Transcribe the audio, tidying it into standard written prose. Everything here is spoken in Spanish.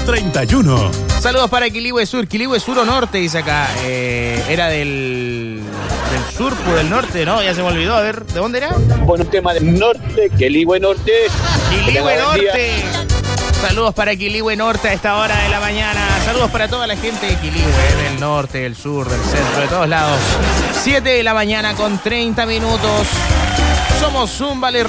31. Saludos para Quilihue Sur. Quilihue Sur o Norte, dice acá. Era del sur o del norte, ¿no? Ya se me olvidó. A ver, ¿de dónde era? Bueno, tema del norte, Quilihue Norte. Quilihue Norte. Saludos para Quilihue Norte a esta hora de la mañana. Saludos para toda la gente de Quilihue, del norte, del sur, del centro, de todos lados. 7 de la mañana con 30 minutos. Somos Zúmbale